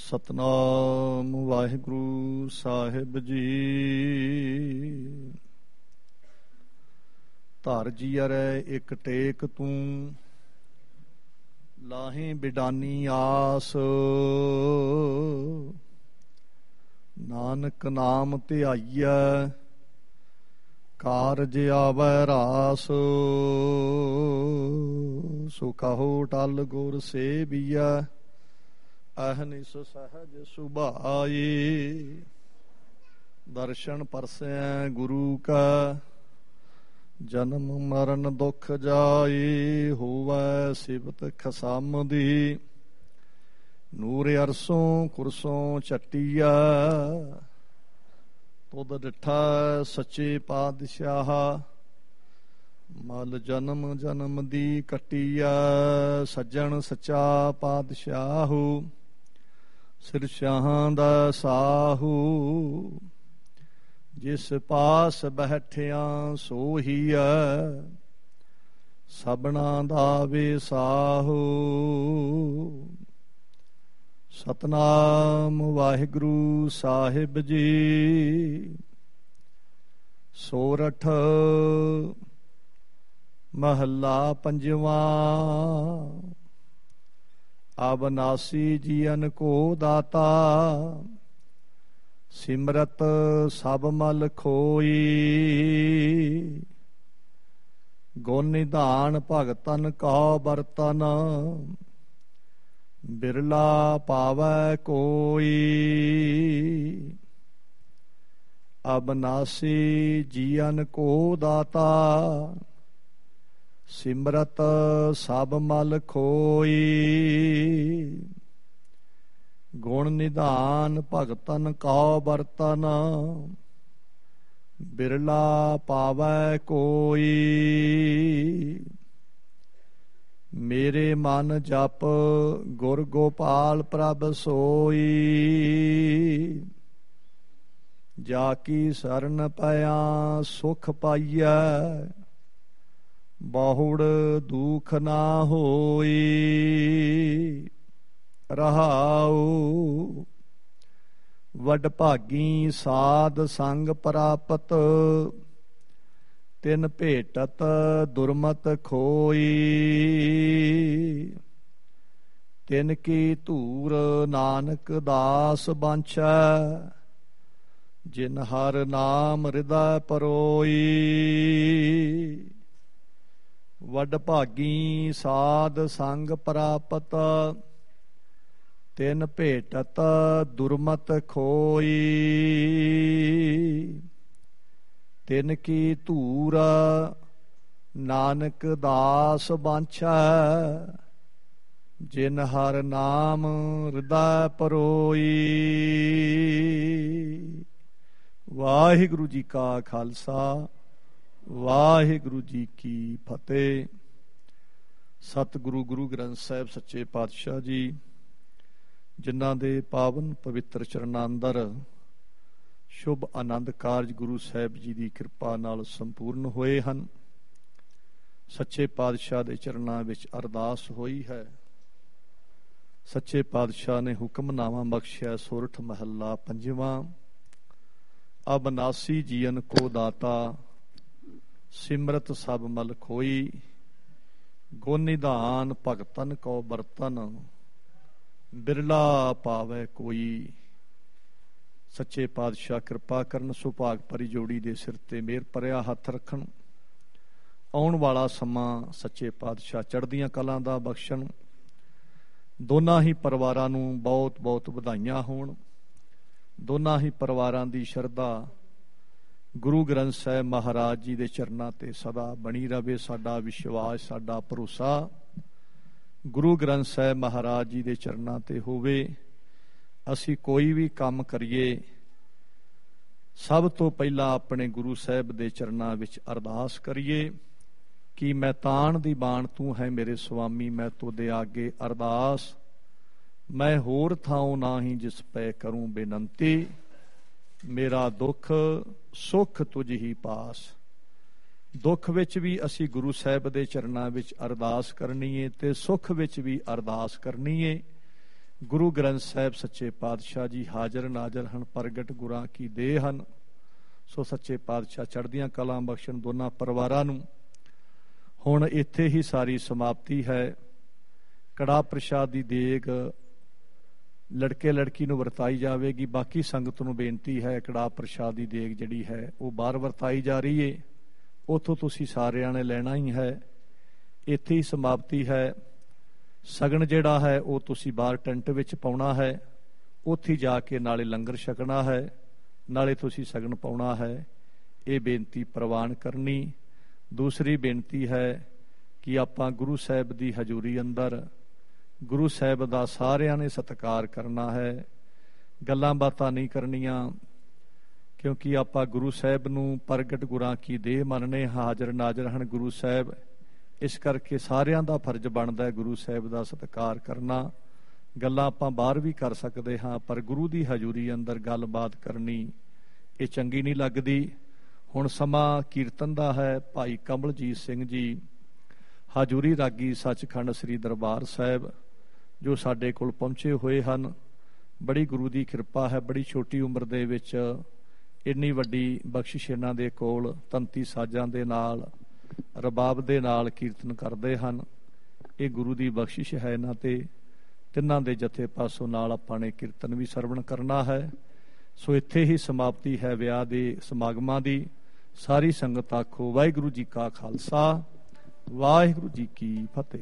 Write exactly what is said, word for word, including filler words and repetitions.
ਸਤਨਾਮ ਵਾਹਿਗੁਰੂ ਸਾਹਿਬ ਜੀ। ਧਰ ਜੀਅਰੈ ਇੱਕ ਟੇਕ ਤੂੰ, ਲਾਹੇ ਬਿਡਾਨੀ ਆਸ। ਨਾਨਕ ਨਾਮ ਧਿਆਈਐ, ਕਾਰਜ ਆਵੈ ਰਾਸ। ਸੋ ਕਹੋ ਟਲ ਗੁਰ ਸੇਵੀਐ, ਅਹਨਿਸ ਸਹਜ ਸੁਭਾਏ। ਦਰਸ਼ਨ ਪਰਸੈ ਗੁਰੂ ਕਾ, ਜਨਮ ਮਰਨ ਦੁਖ ਜਾਏ। ਹੋਵੈ ਸਿਵਤ ਖਸਮ ਦੀ, ਨੂਰ ਅਰਸੋਂ ਕੁਰਸੋਂ ਝੱਟੀਐ। ਤੁਧ ਡਿਠਾ ਸੱਚੇ ਪਾਤਸ਼ਾਹ, ਮਲ ਜਨਮ ਜਨਮ ਦੀ ਕੱਟੀਐ। ਸੱਜਣ ਸੱਚਾ ਪਾਤਸ਼ਾਹੂ, ਸਿਰਸ਼ਾਹਾਂ ਦਾ ਸਾਹੂ। ਜਿਸ ਪਾਸ ਬੈਠਿਆ ਸੋਹੀਐ, ਸਭਨਾ ਦਾ ਵਿਸਾਹੂ। ਸਤਨਾਮ ਵਾਹਿਗੁਰੂ ਸਾਹਿਬ ਜੀ। ਸੋਰਠ ਮਹੱਲਾ ਪੰਜਵਾਂ। ਅਬਨਾਸੀ ਜੀਅਨ ਕੋ ਦਾਤਾ, ਸਿਮਰਤ ਸਭ ਮਲ ਖੋਈ। ਗੁਣ ਨਿਧਾਨ ਭਗਤਨ ਕਉ ਬਰਤਨ, ਬਿਰਲਾ ਪਾਵੈ ਕੋਈ। ਅਬਨਾਸੀ ਜੀਅਨ ਕੋ ਦਾਤਾ, ਸਿਮਰਤ ਸਭ ਮਲ ਖੋਈ। ਗੁਣ ਨਿਧਾਨ ਭਗਤਨ ਕਉ ਬਰਤਨ, ਬਿਰਲਾ ਪਾਵੈ ਕੋਈ। ਮੇਰੇ ਮਨ ਜਪ ਗੁਰ ਗੋਪਾਲ ਪ੍ਰਭ ਸੋਈ। ਜਾ ਕੀ ਸਰਨ ਪਿਆ ਸੁਖ ਪਾਈਐ, ਬਹੁੜ ਦੁਖ ਨਾ ਹੋਈ। ਰਹਾਉ ਵਡ ਭਾਗੀ ਸਾਧ ਸੰਗ ਪ੍ਰਾਪਤ, ਤਿਨ ਭੇਟਤ ਦੁਰਮਤ ਖੋਈ। ਤਿਨ ਕੀ ਧੂਰ ਨਾਨਕ ਦਾਸ ਬਾਂਛੈ, ਜਿਨ ਹਰ ਨਾਮ ਹਿਰਦੈ ਪਰੋਈ। ਵਡ ਭਾਗੀ ਸਾਧ ਸੰਗ ਪ੍ਰਾਪਤ, ਤਿਨ ਭੇਟਤ ਦੁਰਮਤ ਖੋਈ। ਤਿਨ ਕੀ ਧੂਰ ਨਾਨਕ ਦਾਸ ਬਾਂਛੈ, ਜਿਨ ਹਰ ਨਾਮ ਹਿਰਦੈ ਪਰੋਈ। ਵਾਹਿਗੁਰੂ ਜੀ ਕਾ ਖਾਲਸਾ, ਵਾਹਿਗੁਰੂ ਜੀ ਕੀ ਫਤਿਹ। ਸਤਿਗੁਰੂ ਗੁਰੂ ਗ੍ਰੰਥ ਸਾਹਿਬ ਸੱਚੇ ਪਾਤਸ਼ਾਹ ਜੀ, ਜਿਨ੍ਹਾਂ ਦੇ ਪਾਵਨ ਪਵਿੱਤਰ ਚਰਨਾਂ ਅੰਦਰ ਸ਼ੁਭ ਆਨੰਦ ਕਾਰਜ ਗੁਰੂ ਸਾਹਿਬ ਜੀ ਦੀ ਕਿਰਪਾ ਨਾਲ ਸੰਪੂਰਨ ਹੋਏ ਹਨ। ਸੱਚੇ ਪਾਤਸ਼ਾਹ ਦੇ ਚਰਨਾਂ ਵਿੱਚ ਅਰਦਾਸ ਹੋਈ ਹੈ। ਸੱਚੇ ਪਾਤਸ਼ਾਹ ਨੇ ਹੁਕਮਨਾਮਾ ਬਖਸ਼ਿਆ। ਸੋਰਠ ਮਹੱਲਾ ਪੰਜਵਾਂ। ਅਬਨਾਸੀ ਜੀਅਨ ਕੋ ਦਾਤਾ, ਸਿਮਰਤ ਸਭ ਮਲ ਖੋਈ। ਗੁਣ ਨਿਧਾਨ ਭਗਤਨ ਕਉ ਬਰਤਨ, ਬਿਰਲਾ ਪਾਵੈ ਕੋਈ। ਸੱਚੇ ਪਾਤਸ਼ਾਹ ਕਿਰਪਾ ਕਰਨ, ਸੁਭਾਗ ਭਰੀ ਜੋੜੀ ਦੇ ਸਿਰ ਤੇ ਮਿਹਰ ਭਰਿਆ ਹੱਥ ਰੱਖਣ। ਆਉਣ ਵਾਲਾ ਸਮਾਂ ਸੱਚੇ ਪਾਤਸ਼ਾਹ ਚੜ੍ਹਦੀਆਂ ਕਲਾਂ ਦਾ ਬਖਸ਼ਣ। ਦੋਨਾਂ ਹੀ ਪਰਿਵਾਰਾਂ ਨੂੰ ਬਹੁਤ ਬਹੁਤ ਵਧਾਈਆਂ ਹੋਣ। ਦੋਨਾਂ ਹੀ ਪਰਿਵਾਰਾਂ ਦੀ ਸ਼ਰਧਾ ਗੁਰੂ ਗ੍ਰੰਥ ਸਾਹਿਬ ਮਹਾਰਾਜ ਜੀ ਦੇ ਚਰਨਾਂ ਤੇ ਸਦਾ ਬਣੀ ਰਵੇ। ਸਾਡਾ ਵਿਸ਼ਵਾਸ, ਸਾਡਾ ਭਰੋਸਾ ਗੁਰੂ ਗ੍ਰੰਥ ਸਾਹਿਬ ਮਹਾਰਾਜ ਜੀ ਦੇ ਚਰਨਾਂ ਤੇ ਹੋਵੇ। ਅਸੀਂ ਕੋਈ ਵੀ ਕੰਮ ਕਰੀਏ, ਸਭ ਤੋਂ ਪਹਿਲਾਂ ਆਪਣੇ ਗੁਰੂ ਸਾਹਿਬ ਦੇ ਚਰਨਾਂ ਵਿੱਚ ਅਰਦਾਸ ਕਰੀਏ ਕਿ ਮੈਂ ਤਾਣ ਦੀ ਬਾਣ ਤੂੰ ਹੈ ਮੇਰੇ ਸੁਆਮੀ, ਮੈਂ ਤੋਦੇ ਆਗੇ ਅਰਦਾਸ। ਮੈਂ ਹੋਰ ਥਾਉ ਨਾਹੀਂ ਜਿਸ ਪੈ ਕਰੂੰ ਬੇਨੰਤੀ, ਮੇਰਾ ਦੁੱਖ ਸੁੱਖ ਤੁਝ ਹੀ ਪਾਸ। ਦੁੱਖ ਵਿੱਚ ਵੀ ਅਸੀਂ ਗੁਰੂ ਸਾਹਿਬ ਦੇ ਚਰਨਾਂ ਵਿੱਚ ਅਰਦਾਸ ਕਰਨੀ ਏ ਤੇ ਸੁੱਖ ਵਿੱਚ ਵੀ ਅਰਦਾਸ ਕਰਨੀ ਏ। ਗੁਰੂ ਗ੍ਰੰਥ ਸਾਹਿਬ ਸੱਚੇ ਪਾਤਸ਼ਾਹ ਜੀ ਹਾਜ਼ਰ ਨਾਜ਼ਰ ਹਨ, ਪ੍ਰਗਟ ਗੁਰਾਂ ਕੀ ਦੇਹ ਹਨ। ਸੋ ਸੱਚੇ ਪਾਤਸ਼ਾਹ ਚੜ੍ਹਦੀਆਂ ਕਲਾਂ ਬਖਸ਼ਣ ਦੋਨਾਂ ਪਰਿਵਾਰਾਂ ਨੂੰ। ਹੁਣ ਇੱਥੇ ਹੀ ਸਾਰੀ ਸਮਾਪਤੀ ਹੈ। ਕੜਾਹ ਪ੍ਰਸ਼ਾਦ ਦੀ ਦੇਗ ਲੜਕੇ ਲੜਕੀ ਨੂੰ ਵਰਤਾਈ ਜਾਵੇਗੀ। ਬਾਕੀ ਸੰਗਤ ਨੂੰ ਬੇਨਤੀ ਹੈ, ਕੜਾਹ ਪ੍ਰਸ਼ਾਦ ਦੀ ਦੇਗ ਜਿਹੜੀ ਹੈ ਉਹ ਬਾਹਰ ਵਰਤਾਈ ਜਾ ਰਹੀ ਏ, ਉੱਥੋਂ ਤੁਸੀਂ ਸਾਰਿਆਂ ਨੇ ਲੈਣਾ ਹੀ ਹੈ। ਇੱਥੇ ਹੀ ਸਮਾਪਤੀ ਹੈ। ਸਗਨ ਜਿਹੜਾ ਹੈ ਉਹ ਤੁਸੀਂ ਬਾਹਰ ਟੈਂਟ ਵਿੱਚ ਪਾਉਣਾ ਹੈ, ਉੱਥੇ ਜਾ ਕੇ ਨਾਲੇ ਲੰਗਰ ਛਕਣਾ ਹੈ, ਨਾਲੇ ਤੁਸੀਂ ਸਗਨ ਪਾਉਣਾ ਹੈ। ਇਹ ਬੇਨਤੀ ਪ੍ਰਵਾਨ ਕਰਨੀ। ਦੂਸਰੀ ਬੇਨਤੀ ਹੈ ਕਿ ਆਪਾਂ ਗੁਰੂ ਸਾਹਿਬ ਦੀ ਹਜ਼ੂਰੀ ਅੰਦਰ ਗੁਰੂ ਸਾਹਿਬ ਦਾ ਸਾਰਿਆਂ ਨੇ ਸਤਿਕਾਰ ਕਰਨਾ ਹੈ। ਗੱਲਾਂ ਬਾਤਾਂ ਨਹੀਂ ਕਰਨੀਆਂ, ਕਿਉਂਕਿ ਆਪਾਂ ਗੁਰੂ ਸਾਹਿਬ ਨੂੰ ਪ੍ਰਗਟ ਗੁਰਾਂ ਕੀ ਦੇਹ ਮੰਨਨੇ, ਹਾਜ਼ਰ ਨਾਜ਼ਰ ਹਨ ਗੁਰੂ ਸਾਹਿਬ। ਇਸ ਕਰਕੇ ਸਾਰਿਆਂ ਦਾ ਫਰਜ਼ ਬਣਦਾ ਹੈ ਗੁਰੂ ਸਾਹਿਬ ਦਾ ਸਤਿਕਾਰ ਕਰਨਾ। ਗੱਲਾਂ ਆਪਾਂ ਬਾਹਰ ਵੀ ਕਰ ਸਕਦੇ ਹਾਂ, ਪਰ ਗੁਰੂ ਦੀ ਹਜ਼ੂਰੀ ਅੰਦਰ ਗੱਲਬਾਤ ਕਰਨੀ ਇਹ ਚੰਗੀ ਨਹੀਂ ਲੱਗਦੀ। ਹੁਣ ਸਮਾਂ ਕੀਰਤਨ ਦਾ ਹੈ। ਭਾਈ ਕਮਲਜੀਤ ਸਿੰਘ ਜੀ ਹਜ਼ੂਰੀ ਰਾਗੀ ਸੱਚਖੰਡ ਸ੍ਰੀ ਦਰਬਾਰ ਸਾਹਿਬ ਜੋ ਸਾਡੇ ਕੋਲ ਪਹੁੰਚੇ ਹੋਏ ਹਨ। ਬੜੀ ਗੁਰੂ ਦੀ ਕਿਰਪਾ ਹੈ, ਬੜੀ ਛੋਟੀ ਉਮਰ ਦੇ ਵਿੱਚ ਇੰਨੀ ਵੱਡੀ ਬਖਸ਼ਿਸ਼ ਇਹਨਾਂ ਦੇ ਕੋਲ। ਤੰਤੀ ਸਾਜ਼ਾਂ ਦੇ ਨਾਲ, ਰਬਾਬ ਦੇ ਨਾਲ ਕੀਰਤਨ ਕਰਦੇ ਹਨ। ਇਹ ਗੁਰੂ ਦੀ ਬਖਸ਼ਿਸ਼ ਹੈ ਇਹਨਾਂ ਤੇ। ਤਿੰਨਾਂ ਦੇ ਜਥੇ ਪਾਸੋਂ ਨਾਲ ਆਪਾਂ ਨੇ ਕੀਰਤਨ ਵੀ ਸਰਵਣ ਕਰਨਾ ਹੈ। ਸੋ ਇੱਥੇ ਹੀ ਸਮਾਪਤੀ ਹੈ ਵਿਆਹ ਦੇ ਸਮਾਗਮਾਂ ਦੀ। ਸਾਰੀ ਸੰਗਤ ਆਖੋ ਵਾਹਿਗੁਰੂ ਜੀ ਕਾ ਖਾਲਸਾ, ਵਾਹਿਗੁਰੂ ਜੀ ਕੀ ਫਤਿਹ।